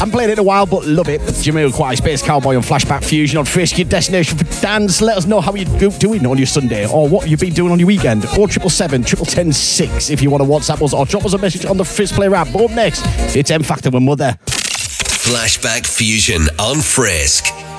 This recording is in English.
haven't played it in a while, but love it. Jamiroquai, Space Cowboy on Flashback Fusion on Frisk, your destination for dance. Let us know how you're doing on your Sunday or what you've been doing on your weekend. 077 1010 6 if you want to WhatsApp us or drop us a message on the Frisk Play app. But up next, it's M Factor with Mother. Flashback Fusion on Frisk.